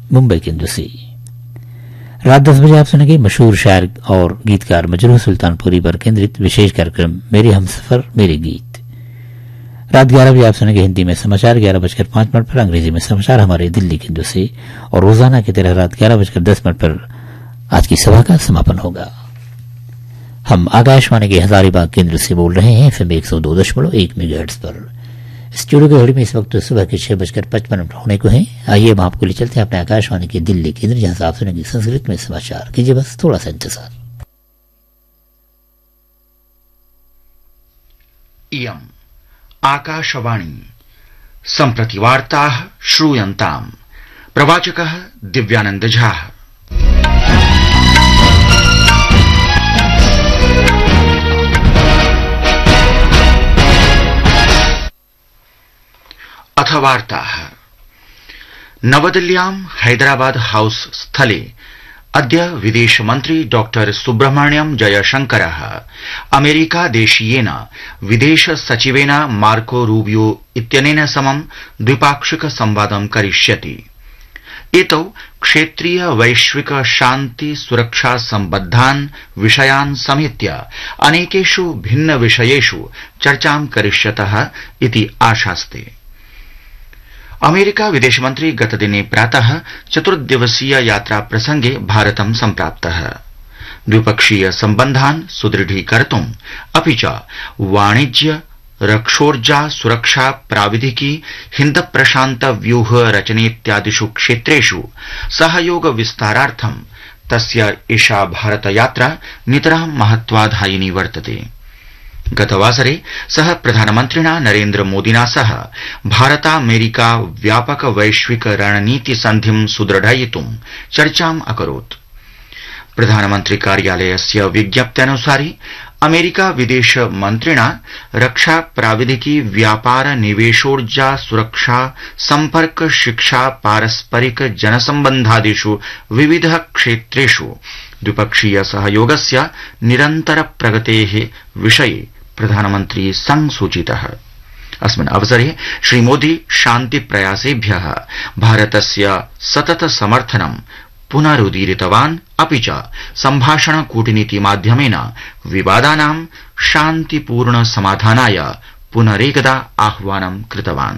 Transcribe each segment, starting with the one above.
मुंबई केंद्र से। रात 10 बजे आप सुनेंगे मशहूर शायर और गीतकार मजरूह सुल्तानपुरी पर केंद्रित विशेष कार्यक्रम मेरे हमसफर मेरे गीत। रात 11 बजे आप सुनेंगे हिंदी में समाचार 11:05 पर, अंग्रेजी में समाचार हमारे दिल्ली केंद्र से। और रोजाना की तरह रात 11:10 पर आज की सभा का समापन होगा। हम आकाशवाणी के हजारीबाग केंद्र से बोल रहे हैं FM 102.1 मेगाहर्ट्ज पर। स्टूडियो की घड़ी में इस वक्त सुबह के 6:55 होने को हैं। आइए हम आपको ले चलते हैं अपने आकाशवाणी के दिल्ली केंद्र, जहां से आप सुनेंगे संस्कृत में समाचार। कीजिए बस थोड़ा सा इंतजार। इयम् आकाशवाणी सम्प्रति वार्ताः श्रूयन्ताम्। प्रवाचकः दिव्यानंद झा। अथ वार्ताः। नवदिल्ल्यां हैदराबाद हाउस स्थले अद्य विदेशमन्त्री डॉक्टर सुब्रह्मण्यम जयशंकरः अमेरिकादेशीयेन विदेश सचिवेन मार्को रूबियो इत्यनेन समं द्विपाक्षिक संवादं करिष्यति। एतौ क्षेत्रीय वैश्विक शान्ति सुरक्षा सम्बद्धान् विषयान् समेत्य अनेकेषु भिन्न विषयेषु चर्चां करिष्यतः इति आशास्ते। अमेरिका विदेशमन्त्री गतदिने प्रातः 4 दिवसीय यात्रा प्रसंगे भारतं सम्प्राप्तः। द्विपक्षीय सम्बन्धान् सुदृढीकर्तुम् अपि च वाणिज्य रक्षोर्जा सुरक्षा प्राविधिकी हिन्द प्रशान्त व्यूह रचनेत्यादिषु क्षेत्रेषु सहयोग विस्तारार्थं तस्य एषा भारत यात्रा नितरां महत्वाधायिनी वर्तते। गतवासरे सः प्रधानमन्त्रिणा नरेन्द्र मोदिना सह भारतामेरिका व्यापक वैश्विक रणनीति सन्धिं सुदृढयितुं चर्चाम् अकरोत्। प्रधानमन्त्री कार्यालयस्य विज्ञप्त्यनुसारि अमेरिका विदेश मन्त्रिणा रक्षा प्राविधिकी व्यापार निवेशोर्जा सुरक्षा सम्पर्क शिक्षा पारस्परिक जनसम्बन्धादिषु विविध क्षेत्रेषु द्विपक्षीय सहयोगस्य निरन्तर प्रगतेः विषये प्रधानमन्त्री संसूचितः। अस्मिन् अवसरे श्रीमोदी शान्ति प्रयासेभ्यः भारतस्य सतत समर्थनं पुनरुदीरितवान्। अपि च सम्भाषण कूटनीति माध्यमेन विवादानां शान्तिपूर्ण समाधानाय पुनरेकदा आह्वानं कृतवान्।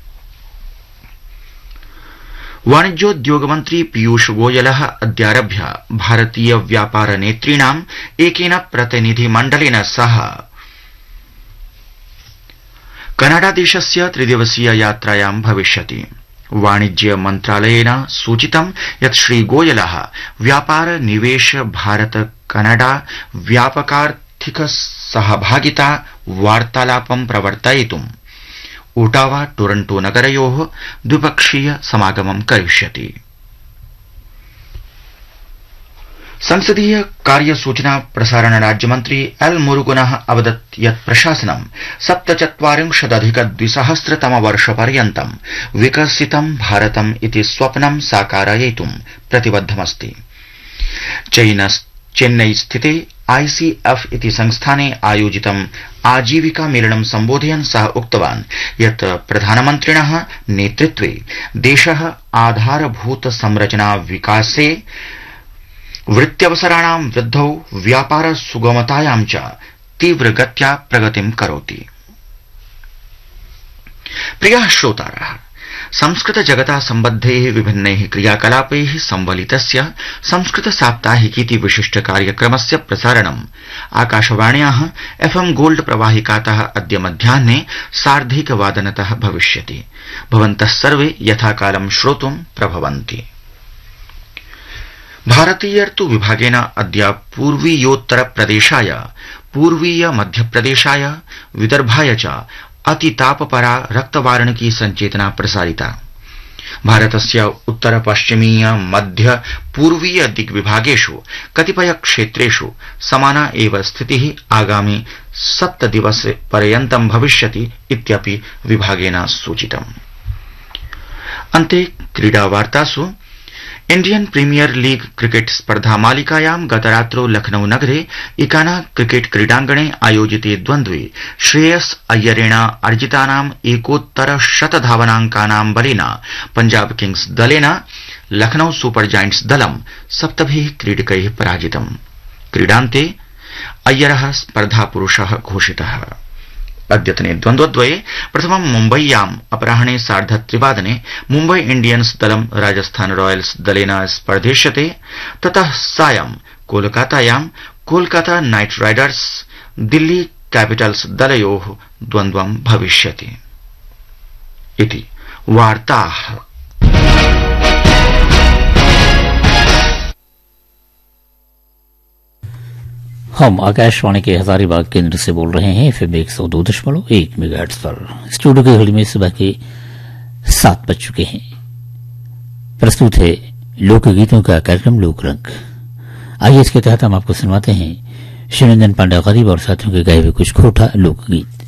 वाणिज्योद्योग मन्त्री पीयूष गोयलः अद्यारभ्य भारतीय व्यापार नेतॄणाम् एकेन प्रतिनिधिमण्डलेन सह कनाडा देशस्य 3 दिवसीय यात्रायां भविष्यति। वाणिज्य मन्त्रालयेन सूचितं यत् श्रीगोयलः व्यापार निवेश भारत कनाडा व्यापकार्थिक सहभागिता वार्तालापं प्रवर्तयितुम् ओटावा टोरंटो नगरयोः द्विपक्षीय समागमं करिष्यति। संसदीय कार्य सूचना प्रसारण राज्यमन्त्री एल मुरुगनः अवदत् यत् प्रशासनं 47,200 विकसितं भारतम् इति स्वप्नं साकारयितुं प्रतिबद्धमस्ति। चेन्नई स्थिते ICF इति संस्थाने आयोजितं आजीविका मेलनं सम्बोधयन् सः उक्तवान् यत् प्रधानमन्त्रिणः नेतृत्वे देशः आधारभूत संरचना विकासे वृत्त्यवसराणां वृद्धौ व्यापार सुगमतायां च तीव्रगत्या प्रगतिं करोति। प्रियाः श्रोतारः, संस्कृत जगता सम्बद्धैः विभिन्नैः क्रियाकलापैः संवलितस्य संस्कृत साप्ताहिकीति विशिष्ट कार्यक्रमस्य प्रसारणम् आकाशवाण्याः FM गोल्ड प्रवाहिकातः अद्य मध्याह्ने 1:30 भविष्यति। भवन्तः सर्वे यथाकालं श्रोतुं प्रभवन्ति। भारतीय ऋतु विभागेन अद्य पूर्वीयोत्तर प्रदेशाय पूर्वीय मध्यप्रदेशाय विदर्भाय च अतितापपरा रक्तवार्णिकी संचेतना प्रसारिता। भारतस्य उत्तर पश्चिमीय मध्य पूर्वीय दिग्विभागेषु कतिपय क्षेत्रेषु समाना एव स्थितिः आगामि 7 दिवसपर्यन्तं भविष्यति इत्यपि विभागेन सूचितम्। अन्ते क्रीडावार्तासु इंडियन प्रीमियर लीग क्रिकेट स्पर्धा मालिकायां गतरात्रौ लखनऊ नगरे इकाना क्रिकेट क्रीडांगणे आयोजिते द्वन्द्वे श्रेयस अय्यरेण अर्जितानां 1,100 धावनांकानां बलेन पंजाब किंग्स दलेन लखनऊ सुपर जायंट्स दलं सप्तभिः क्रीडकैः पराजितम्। क्रीडान्ते अय्यरः स्पर्धापुरुषः घोषितः। अद्यतने द्वन्द्वद्वये प्रथमं मुम्बय्याम् अपराह्ने 3:30 मुम्बई इण्डियन्स् दलं राजस्थान रॉयल्स दलेन स्पर्धिष्यते। ततः सायं कोलकातायां Kolkata night Riders Delhi Capitals दलयोः द्वन्द्वं भविष्यति। इति वार्ताः। हम आकाशवाणी के हजारीबाग केंद्र से बोल रहे हैं FM 102.1 मेगाहर्ट्ज पर। स्टूडियो की घड़ी में सुबह के 7 बज चुके हैं। प्रस्तुत है लोकगीतों का कार्यक्रम लोकरंग। आइए इसके तहत हम आपको सुनवाते हैं शिवरंजन पांडे गरीब और साथियों के गाए हुए कुछ खोटा लोकगीत।